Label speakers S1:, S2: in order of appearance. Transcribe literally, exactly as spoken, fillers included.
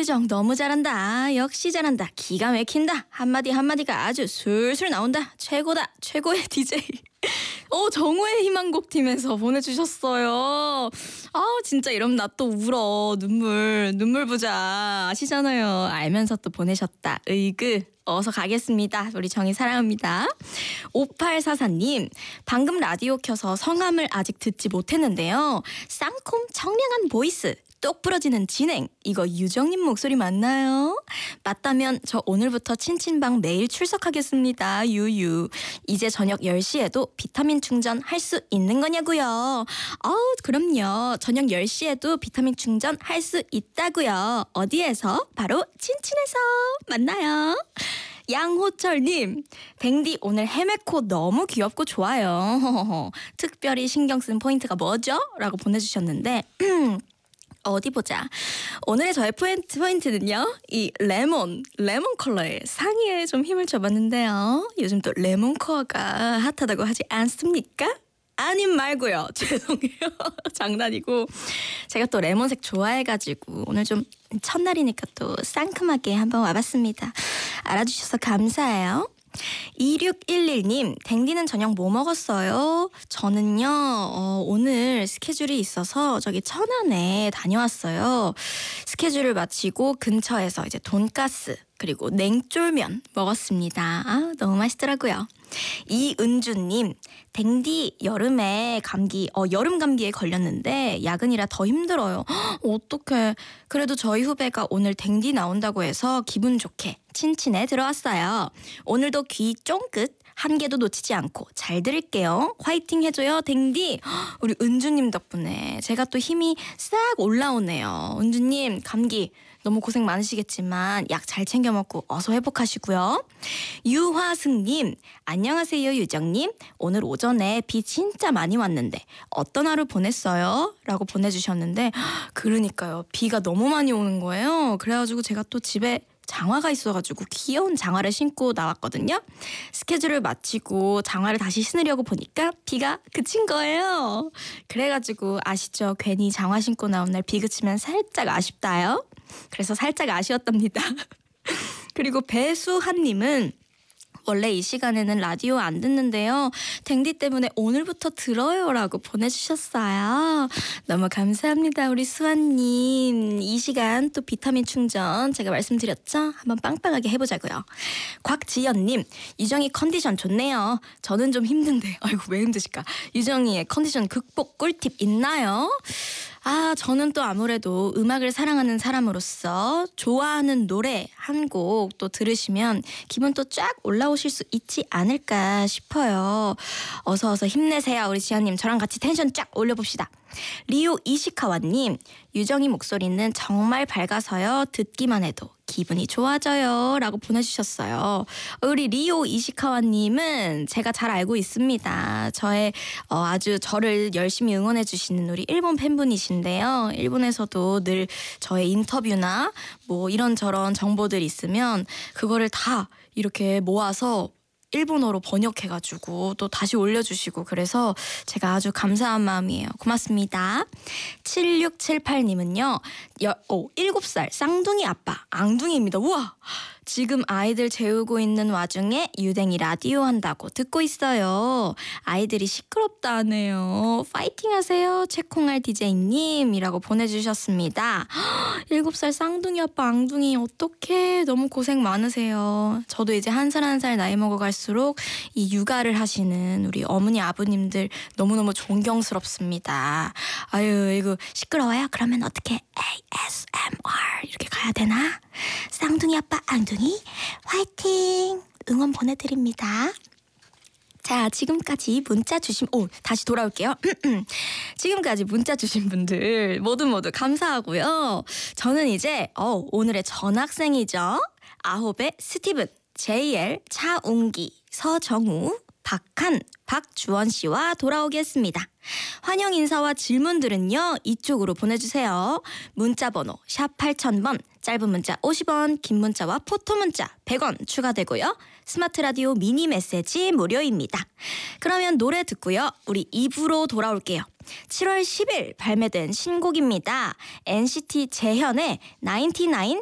S1: 유정 너무 잘한다. 역시 잘한다. 기가 막힌다. 한마디 한마디가 아주 술술 나온다. 최고다. 최고의 디제이. 어, 정오의 희망곡 팀에서 보내주셨어요. 아, 진짜 이러면 나 또 울어. 눈물, 눈물 부자. 아시잖아요. 알면서 또 보내셨다. 으이그. 어서 가겠습니다. 우리 정희 사랑합니다. 오팔사사님, 방금 라디오 켜서 성함을 아직 듣지 못했는데요. 쌍콤 청량한 보이스, 똑 부러지는 진행, 이거 유정님 목소리 맞나요? 맞다면 저 오늘부터 친친방 매일 출석하겠습니다. 유유. 이제 저녁 열 시에도 비타민 충전 할 수 있는 거냐고요. 아우, 그럼요. 저녁 열 시에도 비타민 충전 할 수 있다고요. 어디에서? 바로 친친에서 만나요. 양호철님, 댕디 오늘 헤메코 너무 귀엽고 좋아요. 특별히 신경 쓴 포인트가 뭐죠? 라고 보내주셨는데 어디 보자. 오늘의 저의 포인트, 포인트는요. 이 레몬, 레몬 컬러의 상의에 좀 힘을 줘봤는데요. 요즘 또 레몬 컬러가 핫하다고 하지 않습니까? 아님 말고요. 죄송해요. 장난이고. 제가 또 레몬색 좋아해가지고 오늘 좀 첫날이니까 또 상큼하게 한번 와봤습니다. 알아주셔서 감사해요. 이육일일님, 댕디는 저녁 뭐 먹었어요? 저는요, 어, 오늘 스케줄이 있어서 저기 천안에 다녀왔어요. 스케줄을 마치고 근처에서 이제 돈가스 그리고 냉쫄면 먹었습니다. 아, 너무 맛있더라고요. 이은주님, 댕디 여름에 감기, 어, 여름 감기에 걸렸는데 야근이라 더 힘들어요. 헉, 어떡해. 그래도 저희 후배가 오늘 댕디 나온다고 해서 기분 좋게 친친에 들어왔어요. 오늘도 귀 쫑긋 한 개도 놓치지 않고 잘 들을게요. 화이팅 해줘요, 댕디. 헉, 우리 은주님 덕분에 제가 또 힘이 싹 올라오네요. 은주님, 감기 너무 고생 많으시겠지만 약 잘 챙겨 먹고 어서 회복하시고요. 유화승님, 안녕하세요 유정님. 오늘 오전에 비 진짜 많이 왔는데 어떤 하루 보냈어요? 라고 보내주셨는데 그러니까요. 비가 너무 많이 오는 거예요. 그래가지고 제가 또 집에 장화가 있어가지고 귀여운 장화를 신고 나왔거든요. 스케줄을 마치고 장화를 다시 신으려고 보니까 비가 그친 거예요. 그래가지고 아시죠? 괜히 장화 신고 나온 날 비 그치면 살짝 아쉽다요. 그래서 살짝 아쉬웠답니다. 그리고 배수한님은 원래 이 시간에는 라디오 안 듣는데요. 댕디 때문에 오늘부터 들어요 라고 보내주셨어요. 너무 감사합니다. 우리 수아님. 이 시간 또 비타민 충전 제가 말씀드렸죠? 한번 빵빵하게 해보자고요. 곽지연님, 유정이 컨디션 좋네요. 저는 좀 힘든데. 아이고 왜 힘드실까? 유정이의 컨디션 극복 꿀팁 있나요? 아, 저는 또 아무래도 음악을 사랑하는 사람으로서 좋아하는 노래 한 곡 또 들으시면 기분 또 쫙 올라오실 수 있지 않을까 싶어요. 어서 어서 힘내세요. 우리 지연님 저랑 같이 텐션 쫙 올려봅시다. 리오 이시카와님, 유정이 목소리는 정말 밝아서요. 듣기만 해도 기분이 좋아져요 라고 보내주셨어요. 우리 리오 이시카와님은 제가 잘 알고 있습니다. 저의 어, 아주 저를 열심히 응원해 주시는 우리 일본 팬분이신데요. 일본에서도 늘 저의 인터뷰나 뭐 이런저런 정보들 있으면 그거를 다 이렇게 모아서 일본어로 번역해가지고 또 다시 올려주시고 그래서 제가 아주 감사한 마음이에요. 고맙습니다. 칠육칠팔님은요. 여, 오, 일곱 살 쌍둥이 아빠 앙둥이입니다. 우와! 지금 아이들 재우고 있는 와중에 유댕이 라디오 한다고 듣고 있어요. 아이들이 시끄럽다 하네요. 파이팅 하세요. 채콩알 디제이님 이라고 보내주셨습니다. 일곱 살 쌍둥이 아빠 앙둥이 어떡해. 너무 고생 많으세요. 저도 이제 한 살 한 살 나이 먹어갈수록 이 육아를 하시는 우리 어머니 아버님들 너무너무 존경스럽습니다. 아유 이거 시끄러워요? 그러면 어떻게 에이에스엠알 이렇게 가야 되나? 쌍둥이 아빠 앙둥이 화이팅 응원 보내드립니다. 자, 지금까지 문자 주신 오 다시 돌아올게요. 지금까지 문자 주신 분들 모두 모두 감사하고요. 저는 이제 어, 오늘의 전학생이죠. 아홉의 스티븐, 제이엘, 차웅기, 서정우, 박한, 박주원 씨와 돌아오겠습니다. 환영 인사와 질문들은요. 이쪽으로 보내주세요. 문자번호 샵 팔천 번, 짧은 문자 오십 원, 긴 문자와 포토 문자 백 원 추가되고요. 스마트 라디오 미니 메시지 무료입니다. 그러면 노래 듣고요. 우리 이 부로 돌아올게요. 칠월 십일 발매된 신곡입니다. 엔시티 재현의 나인티나인